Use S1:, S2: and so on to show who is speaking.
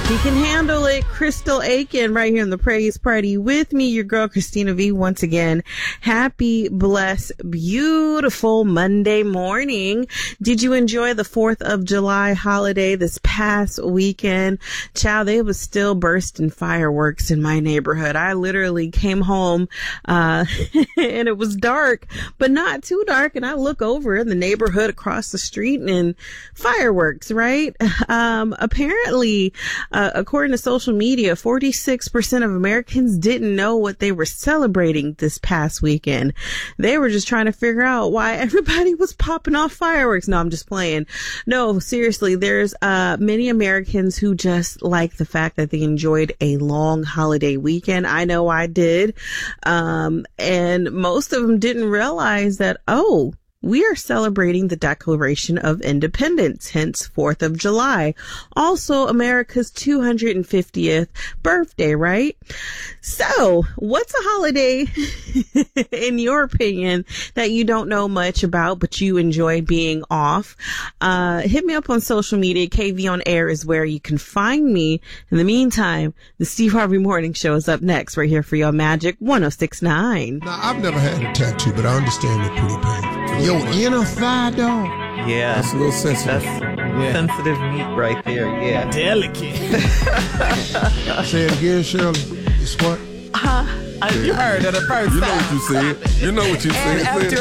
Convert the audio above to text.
S1: He can handle it. Crystal Aiken right here in the Praise Party with me, your girl Christina V. Once again, happy, blessed, beautiful Monday morning. Did you enjoy the 4th of July holiday this past weekend? Child, they was still bursting fireworks in my neighborhood. I literally came home and it was dark, but not too dark. And I look over in the neighborhood across the street and fireworks, right? Apparently, according to social media, 46% of Americans didn't know what they were celebrating this past weekend. They were just trying to figure out why everybody was popping off fireworks. No, I'm just playing. No, seriously, there's many Americans who just like the fact that they enjoyed a long holiday weekend. I know I did. And most of them didn't realize that, we are celebrating the Declaration of Independence, hence 4th of July. Also, America's 250th birthday, right? So, what's a holiday, in your opinion, that you don't know much about, but you enjoy being off? Hit me up on social media. KV on Air is where you can find me. In the meantime, the Steve Harvey Morning Show is up next, right here for your Magic 106.9.
S2: Now, I've never had a tattoo, but I understand they're pretty painful. Your inner thigh, dog.
S3: Yeah.
S2: That's a little sensitive.
S3: That's sensitive meat right there, yeah.
S4: Delicate.
S2: Say it again, Shirley. It's what?
S4: You heard that at first.
S5: You know what you said. You know what you said.